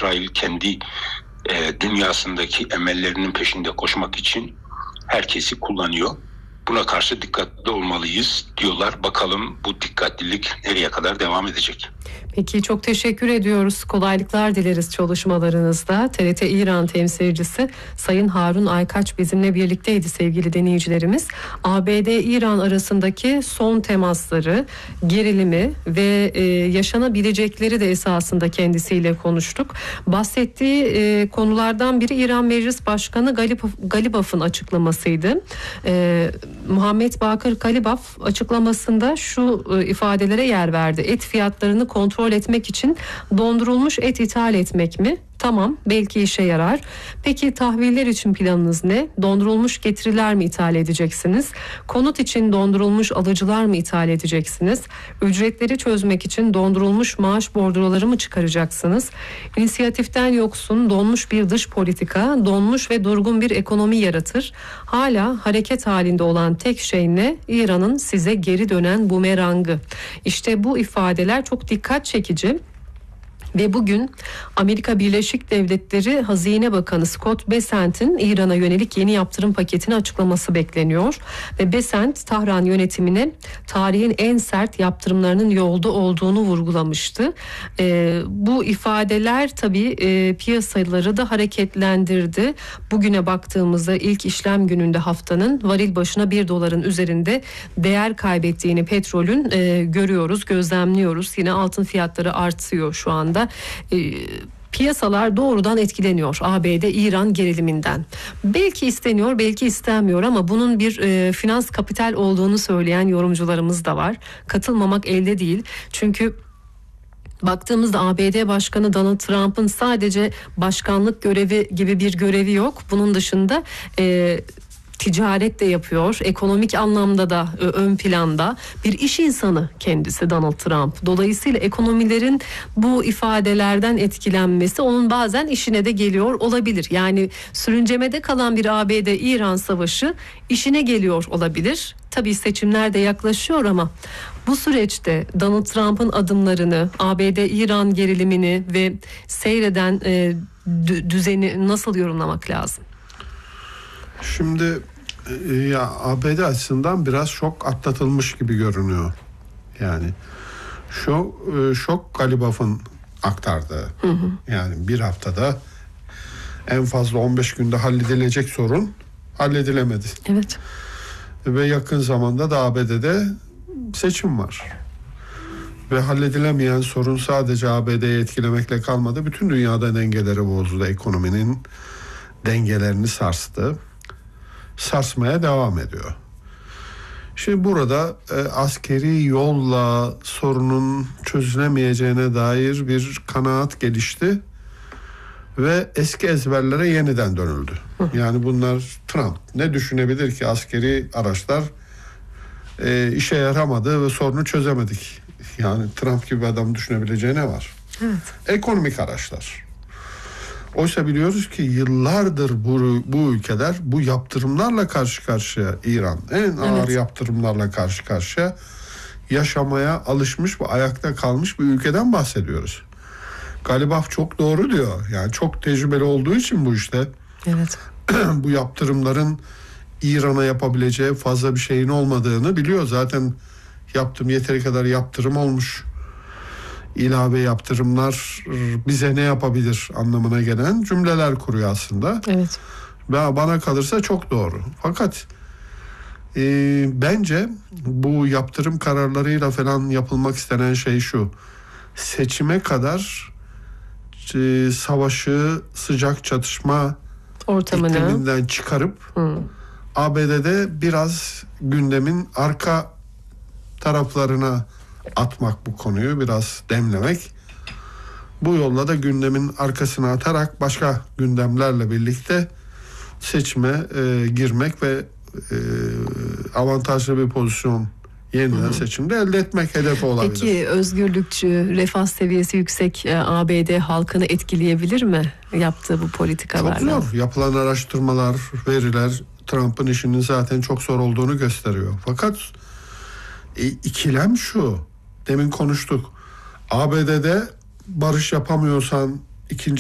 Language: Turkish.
İsrail kendi dünyasındaki emellerinin peşinde koşmak için herkesi kullanıyor. Buna karşı dikkatli olmalıyız diyorlar. Bakalım bu dikkatlilik nereye kadar devam edecek? Peki, çok teşekkür ediyoruz. Kolaylıklar dileriz çalışmalarınızda. TRT İran temsilcisi Sayın Harun Aykaç bizimle birlikteydi sevgili dinleyicilerimiz. ABD-İran arasındaki son temasları, gerilimi ve yaşanabilecekleri de esasında kendisiyle konuştuk. Bahsettiği konulardan biri İran Meclis Başkanı Galibaf'ın açıklamasıydı. Muhammed Bakır Galibaf açıklamasında şu ifadelere yer verdi. Et fiyatlarını kontrol etmek için dondurulmuş et ithal etmek mi? Tamam, belki işe yarar. Peki tahviller için planınız ne? Dondurulmuş getiriler mi ithal edeceksiniz? Konut için dondurulmuş alıcılar mı ithal edeceksiniz? Ücretleri çözmek için dondurulmuş maaş bordroları mı çıkaracaksınız? İnisiyatiften yoksun, donmuş bir dış politika, donmuş ve durgun bir ekonomi yaratır. Hala hareket halinde olan tek şey ne? İran'ın size geri dönen bumerangı. İşte bu ifadeler çok dikkat çekici. Ve bugün Amerika Birleşik Devletleri Hazine Bakanı Scott Bessent'in İran'a yönelik yeni yaptırım paketini açıklaması bekleniyor. Ve Bessent, Tahran yönetimine tarihin en sert yaptırımlarının yolda olduğunu vurgulamıştı. Bu ifadeler tabii piyasaları da hareketlendirdi. Bugüne baktığımızda ilk işlem gününde haftanın varil başına $1 üzerinde değer kaybettiğini petrolün görüyoruz, gözlemliyoruz. Yine altın fiyatları artıyor şu anda. Piyasalar doğrudan etkileniyor ABD-İran geriliminden. Belki isteniyor, belki istenmiyor ama bunun bir finans kapital olduğunu söyleyen yorumcularımız da var. Katılmamak elde değil. Çünkü baktığımızda ABD Başkanı Donald Trump'ın sadece başkanlık görevi gibi bir görevi yok. Bunun dışında ticaret de yapıyor. Ekonomik anlamda da ön planda bir iş insanı kendisi Donald Trump. Dolayısıyla ekonomilerin bu ifadelerden etkilenmesi onun bazen işine de geliyor olabilir. Yani sürüncemede kalan bir ABD-İran savaşı işine geliyor olabilir. Tabii seçimler de yaklaşıyor ama bu süreçte Donald Trump'ın adımlarını, ABD-İran gerilimini ve seyreden düzeni nasıl yorumlamak lazım? Şimdi ya ABD açısından biraz şok atlatılmış gibi görünüyor. Yani şok Galibaf'ın aktardığı. Yani bir haftada en fazla 15 günde halledilecek sorun halledilemedi. Evet. Ve yakın zamanda da ABD'de seçim var. Ve halledilemeyen sorun sadece ABD'yi etkilemekle kalmadı. Bütün dünyada dengeleri bozdu. Ekonominin dengelerini sarstı. Sarsmaya devam ediyor. Şimdi burada askeri yolla sorunun çözülemeyeceğine dair bir kanaat gelişti ve eski ezberlere yeniden dönüldü. Yani bunlar Trump ne düşünebilir ki askeri araçlar işe yaramadı ve sorunu çözemedik. Yani Trump gibi bir adam düşünebileceği ne var? Evet. Ekonomik araçlar. Oysa biliyoruz ki yıllardır bu ülkeler bu yaptırımlarla karşı karşıya, İran en ağır yaptırımlarla karşı karşıya yaşamaya alışmış ve ayakta kalmış bir ülkeden bahsediyoruz. Galibaf çok doğru diyor. Yani çok tecrübeli olduğu için bu işte. Evet. Bu yaptırımların İran'a yapabileceği fazla bir şeyin olmadığını biliyor. Zaten yeteri kadar yaptırım olmuş. İlave yaptırımlar bize ne yapabilir anlamına gelen cümleler kuruyor aslında. Evet. Ve bana kalırsa çok doğru. Fakat bence bu yaptırım kararlarıyla falan yapılmak istenen şey şu. Seçime kadar savaşı, sıcak çatışma ikliminden çıkarıp ABD'de biraz gündemin arka taraflarına atmak bu konuyu, biraz demlemek. Bu yolla da gündemin arkasına atarak başka gündemlerle birlikte seçime girmek ve avantajlı bir pozisyon yeniden seçimde elde etmek hedefi olabilir. Peki özgürlükçü, refah seviyesi yüksek ABD halkını etkileyebilir mi yaptığı bu politikalarla? Çok zor. Yapılan araştırmalar, veriler Trump'ın işinin zaten çok zor olduğunu gösteriyor. Fakat ikilem şu. Demin konuştuk. ABD'de barış yapamıyorsan ikinci